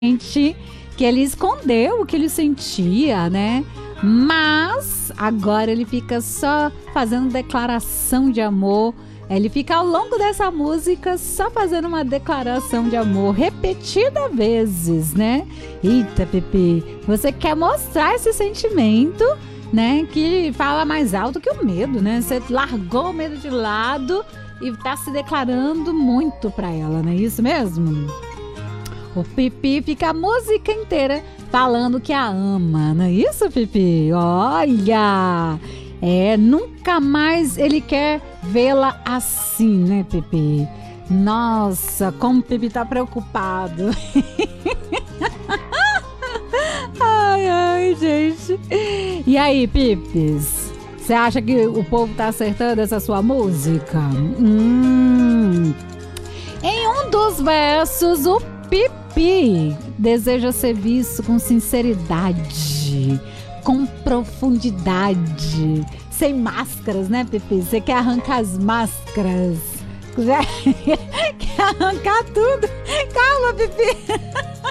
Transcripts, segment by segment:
que ele escondeu o que ele sentia, né? Mas agora ele fica só fazendo declaração de amor. Ele fica ao longo dessa música só fazendo uma declaração de amor repetida vezes, né? Eita, Pepe, você quer mostrar esse sentimento, né? Que fala mais alto que o medo, né? Você largou o medo de lado e tá se declarando muito pra ela, não é isso mesmo? O Pipi fica a música inteira falando que a ama, não é isso, Pipi? Olha! Nunca mais ele quer vê-la assim, né, Pipi? Nossa, como o Pipi tá preocupado. Ai, gente. E aí, Pipis? Você acha que o povo tá acertando essa sua música? Em um dos versos, o Pipi deseja ser visto com sinceridade, com profundidade, sem máscaras, né, Pipi? Você quer arrancar as máscaras? Quer arrancar tudo? Calma, Pipi.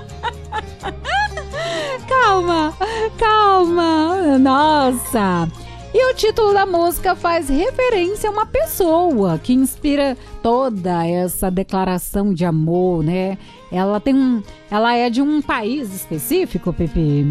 Calma. Nossa. E o título da música faz referência a uma pessoa que inspira toda essa declaração de amor, né? Ela é de um país específico, Pepe?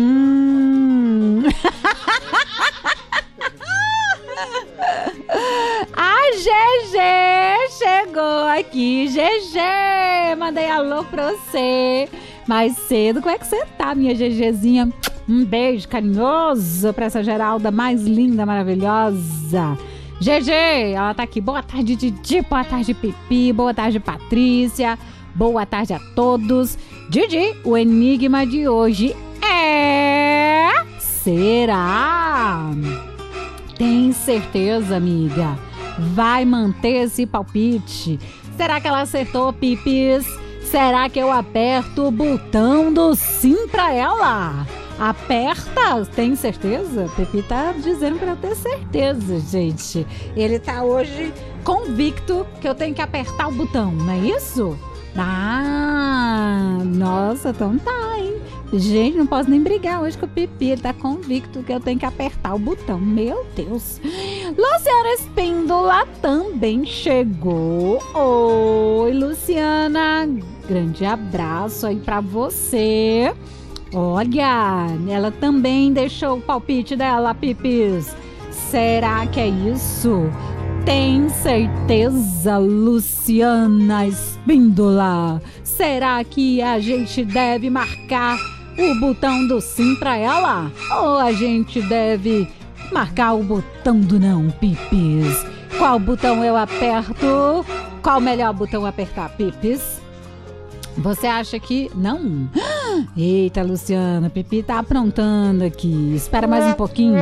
A GG chegou aqui. GG, mandei alô pra você mais cedo. Como é que você tá, minha GGzinha? Um beijo carinhoso pra essa Geralda mais linda, maravilhosa. GG, ela tá aqui. Boa tarde, Didi. Boa tarde, Pipi. Boa tarde, Patrícia. Boa tarde a todos. Didi, o enigma de hoje é... Será? Tem certeza, amiga? Vai manter esse palpite? Será que ela acertou, Pipis? Será que eu aperto o botão do sim pra ela? Aperta? Tem certeza? Pepe tá dizendo pra eu ter certeza, gente. Ele tá hoje convicto que eu tenho que apertar o botão, não é isso? Ah, nossa, então tá, hein? Gente, não posso nem brigar hoje com o Pipi. Ele tá convicto que eu tenho que apertar o botão. Meu Deus. Luciana Espíndola também chegou. Oi, Luciana. Grande abraço aí pra você. Olha, ela também deixou o palpite dela, Pipis. Será que é isso? Tem certeza, Luciana Espíndola? Será que a gente deve marcar o botão do sim pra ela? Ou a gente deve marcar o botão do não, Pipis? Qual botão eu aperto? Qual o melhor botão apertar, Pipis? Você acha que... Não? Eita, Luciana, Pipi tá aprontando aqui. Espera mais um pouquinho.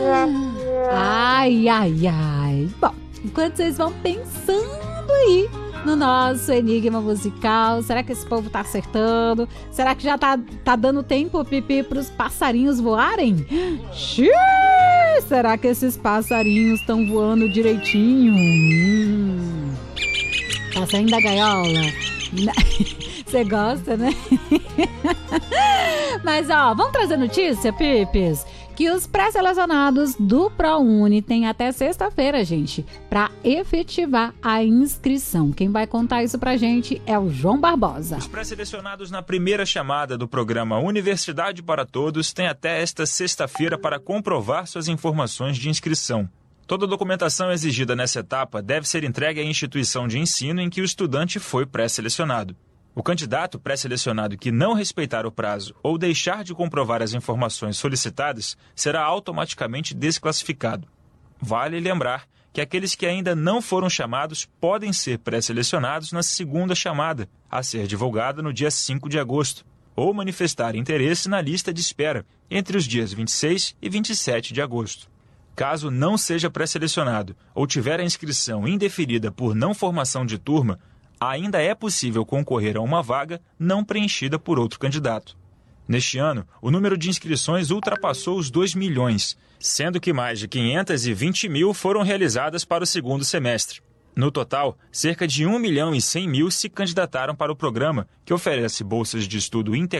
Ai. Bom, enquanto vocês vão pensando aí no nosso enigma musical, será que esse povo tá acertando? Será que já tá dando tempo, Pipi, pros passarinhos voarem? Xiii, será que esses passarinhos estão voando direitinho? Tá saindo da gaiola? Você gosta, né? Mas, ó, vamos trazer notícia, Pipis? Que os pré-selecionados do ProUni têm até sexta-feira, gente, para efetivar a inscrição. Quem vai contar isso pra gente é o João Barbosa. Os pré-selecionados na primeira chamada do programa Universidade para Todos têm até esta sexta-feira para comprovar suas informações de inscrição. Toda a documentação exigida nessa etapa deve ser entregue à instituição de ensino em que o estudante foi pré-selecionado. O candidato pré-selecionado que não respeitar o prazo ou deixar de comprovar as informações solicitadas será automaticamente desclassificado. Vale lembrar que aqueles que ainda não foram chamados podem ser pré-selecionados na segunda chamada, a ser divulgada no dia 5 de agosto, ou manifestar interesse na lista de espera entre os dias 26 e 27 de agosto. Caso não seja pré-selecionado ou tiver a inscrição indeferida por não formação de turma, ainda é possível concorrer a uma vaga não preenchida por outro candidato. Neste ano, o número de inscrições ultrapassou os 2 milhões, sendo que mais de 520 mil foram realizadas para o segundo semestre. No total, cerca de 1.100.000 se candidataram para o programa, que oferece bolsas de estudo integrais